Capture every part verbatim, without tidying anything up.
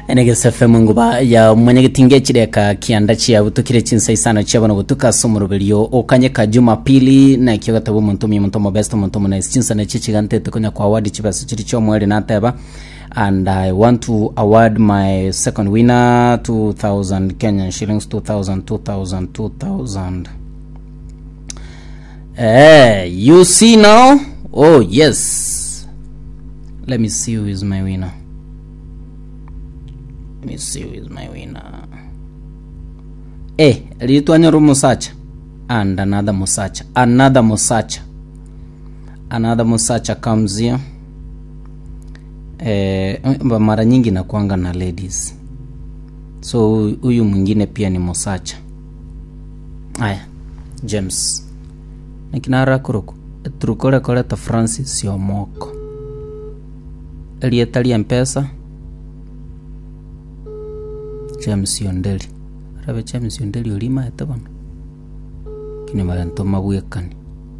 Enege sefe mungu ba ya mwenye gitinge chideka kianda chia utukire chinsa isano chia wana utuka sumurubelio okanye ka Jumapili na ikiwa gatabu muntumi muntomo best muntomo na chinsa na chichigante tukonya kwa award chibasa chiricho mwele na teba. And I want to award my second winner two thousand Kenyan shillings, two thousand, two thousand, two thousand. Eh, you see now? Oh yes. Let me see who is my winner. Let me see who is my winner. Eh, Lituanyoru Musacha. And another Musacha. Another Musacha. Another Musacha comes here. Eh, mara nyingi na kuanga na ladies. So huyu mwingine pia ni Musacha. Aya, James. Nikinara kuruku. Trukore kore ta Francis Yomoko. Elietali mpesa. James Yondeli. Rabe James Yondeli ulima etabano. Kini maganto mabuyekani.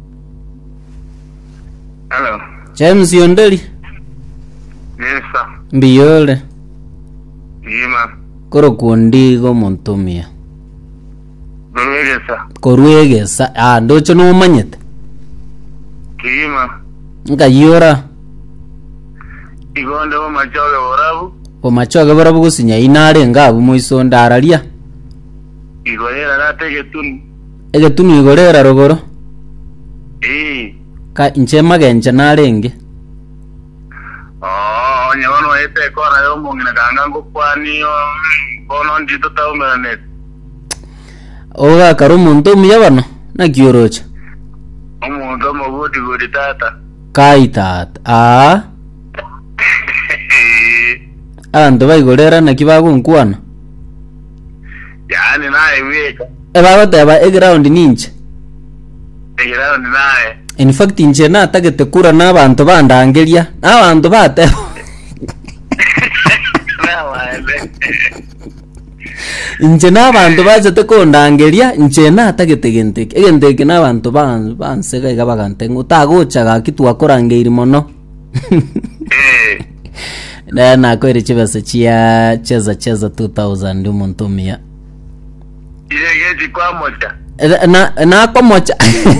Hello. James Yondeli. Yes, sir. Mbiyole. Yima. Koro kuondigo montomia. Koruegesa. Koruegesa. Ah, ndocho no manyete. Kima. Nga yora. Igonde wo machoge borabu. O machoge borabu gusinya inare ngabu muiso ndaralia. Igorera natege tun. Ege tunu igorera rogoro. Eh. Ka inche magenje narenge. Oh, nyawono ete kora yo mungina kanga ngukwani yo bono ndito taumerane. Oga karumuntu miyabano na gyorocha. Omuntu mugudi gudi tata. Kai tata. Ah. Ando baigorera na kibago nkwana. Yani nae weka. Eba bateba e ground ninche. E ground nae. In fact inche na tagete kura na bantu bandangeria. Na bantu bate. Na wale. Inche na bantu baje te kondangeria inche na tagete gente. Egente na bantu ban bansega igabagante ngutagocha ga kitu akorangeiri mono. Eh. Na na kwere chibasa chia cheza cheza two thousand umontomia. Ile geti kwa moja. Na na kwa moja.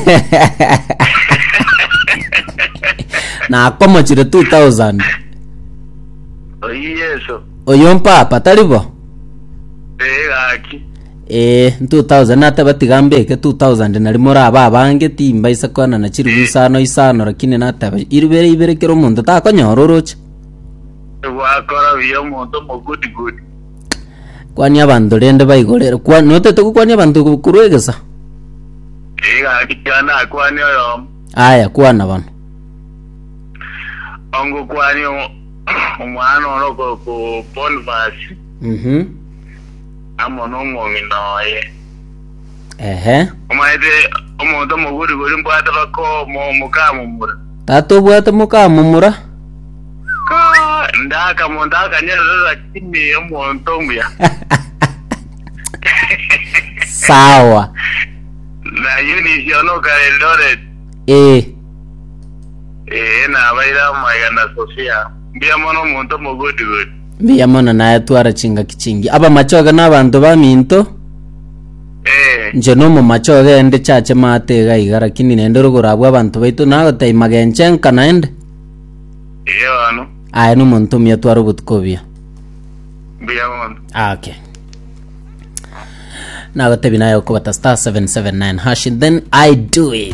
Na kwa moja two thousand. Oh yeso. Oyompa patalibo. Eh aki. Eh two thousand nata batigambe ke two thousand na limora aba bange timba isakwana na chiru isano isano lakini nata iribere ibere kero mundo ta konyororocha. Wakora biyo mundo mugudi gudi. Kwani abantu rende bayigorera kwa note to kwani abantu kuruegesa. Ega akijana kwani yo. Aya kwana bano. Ongo kwani umwana oroko ku Bonvas. Mhm. Amono ngominoye. Ehe. Umaide umuntu mugudi gudi mbata bako mu mukamumura. Tato bwata mukamumura. Ka ndaka mondaka nyerera kimi umuntu mbuya. Sawa. Na yuni jono ka Eldoret. Eh. Eh na baira magana Sofia. Mbia mono muntu mugudi gudi. Mbia mono na yatwara chinga kichingi. Aba machoga n'abantu baminto. Eh. Nje no mu machoga ende chache matega igara kini nende rugurabwa abantu baitu nago taimagenchen kana ende. Iyo ano. Aya no muntu myatwara butkobia. Mbia mono. Ah okay. Nago tebinayo ko bata star seven seven nine hash then I do it.